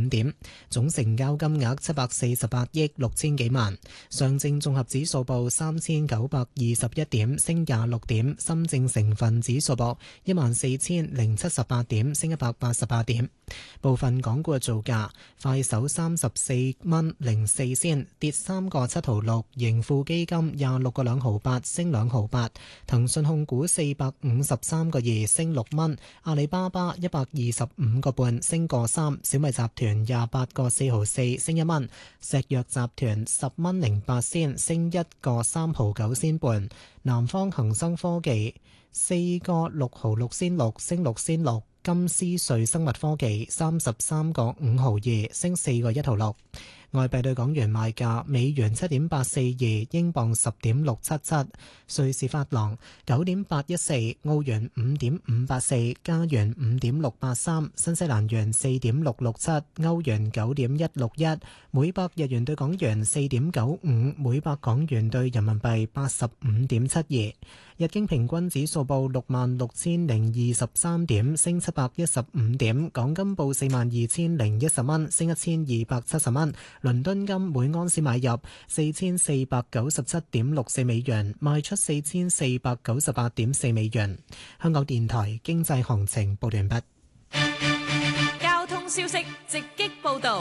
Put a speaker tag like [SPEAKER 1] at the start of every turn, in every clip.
[SPEAKER 1] 5點，總成交金額748億6千幾萬。上證綜合指數報3921點，升26點。深證成分指數報14078點，升188點。部分港股嘅造價：快手34蚊04仙，跌3個7毫6；盈富基金26個2毫8，升2毫8；騰訊控股453個2，升6蚊；阿里巴巴125個半，升個3；小米集團28個4毫4，升1蚊；石藥集團10蚊08仙，升1個3毫9仙半；南方恒生科技4個6毫6仙6，升6仙6；金斯瑞生物科技33個5毫2，升4個1毫6。外幣對港元賣價：美元7.842，英鎊10.677，瑞士法郎9.814，澳元5.584，加元5.683，新西蘭元4.667，歐元9.161，每百日元對港元4.95，每百港元對人民幣85.72。日經平均指數報66,023點，升715點。港金報42,010蚊，升1270蚊。倫敦金每安士買入4497.64美元，賣出4498.4美元。香港電台經濟行情報完畢。
[SPEAKER 2] 交通消息直擊報道。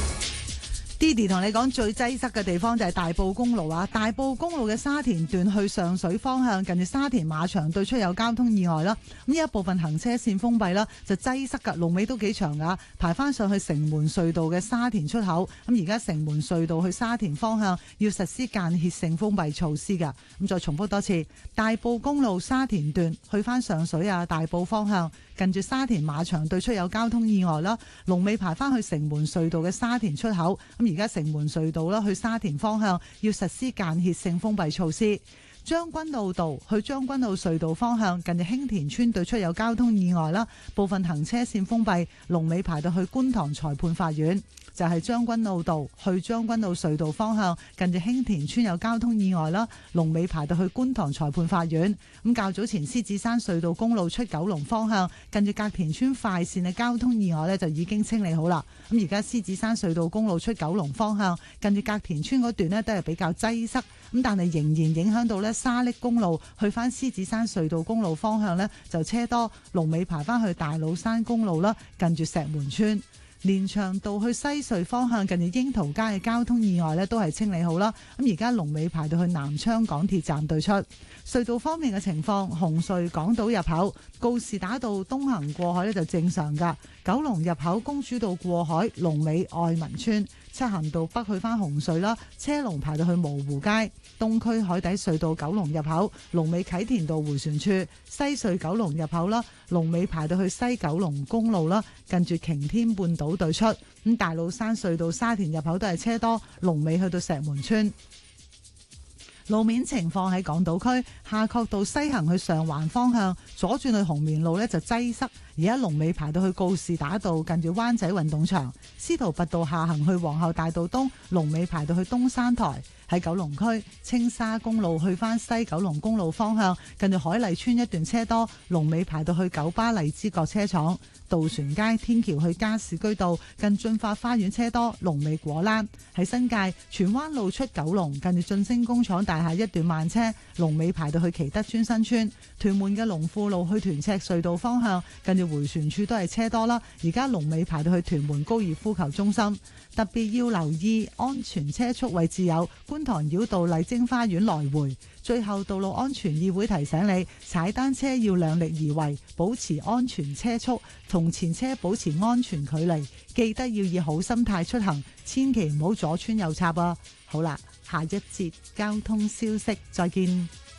[SPEAKER 3] Didi 同你講最擠塞嘅地方就係大埔公路啊！大埔公路嘅沙田段去上水方向，近住沙田馬場對出有交通意外啦。咁呢一部分行車線封閉啦，就擠塞㗎，龍尾都幾長㗎，排翻上去城門隧道嘅沙田出口。咁而家城門隧道去沙田方向要實施間歇性封閉措施㗎。咁再重複多次，大埔公路沙田段去翻上水啊，大埔方向近住沙田馬場對出有交通意外啦，龍尾排翻去城門隧道嘅沙田出口。咁而家城門隧道啦，去沙田方向要實施間歇性封閉措施。將軍澳道去將軍澳隧道方向，近住興田村對出有交通意外啦，部分行車線封閉，龍尾排到去觀塘裁判法院。就係將軍澳道去將軍澳隧道方向，近住興田村有交通意外啦，龍尾排到去觀塘裁判法院。咁較早前獅子山隧道公路出九龍方向，近住隔田村快線嘅交通意外呢，就已經清理好啦。咁而家獅子山隧道公路出九龍方向，近住隔田村嗰段呢，都係比較擠塞，咁但係仍然影響到呢沙瀝公路去翻獅子山隧道公路方向呢，就車多，龍尾排翻去大老山公路啦，近住石門村。連翔道去西隧方向，近住櫻桃街嘅交通意外呢都係清理好啦。咁而家龍尾排到去南昌港鐵站對出。隧道方面嘅情況，紅隧港島入口告士打道東行過海呢就正常㗎。九龍入口公主道過海，龍尾愛民村。漆咸道北去返紅隧啦，車龍排到去蕪湖街。東區海底隧道九龍入口，龍尾啟田道迴旋處。西隧九龍入口啦，龍尾排到去西九龍公路啦，近住擎天半島對出。咁大老山隧道沙田入口都係車多，龍尾去到石門村。路面情況喺港島區夏慤道西行去上環方向，左轉去紅棉路呢就擠塞，而家龍尾排到去告士打道近住灣仔運動場。司徒拔道下行去皇后大道東，龍尾排到去東山台。喺九龍區青沙公路去返西九龍公路方向，近住海麗村一段車多，龍尾排到去九巴荔枝角車廠。渡船街天橋去加士居道近駿發花園車多，龍尾果欄。喺新界荃灣路出九龍近住晉升工廠大廈一段慢車，龍尾排到去祈德村新村。屯門嘅龍富路去屯赤隧道方向近住迴旋處都係車多啦，而家龍尾排到去屯門高爾夫球中心。特別要留意安全車速位置有觀塘繞道麗晶花園來回。最後，道路安全議會提醒你，踩單車要量力而為，保持安全車速，同前車保持安全距離。記得要以好心態出行，千祈唔好左穿右插啊！好啦，下一節交通消息，再見。